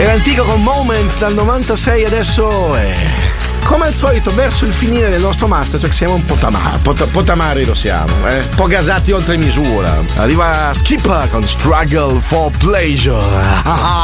Era antico con Moment dal 96, adesso è come al solito verso il finire del nostro Masterchef. Siamo un po' tamari lo siamo, un po' gasati oltre misura. Arriva Skipper con Struggle for Pleasure.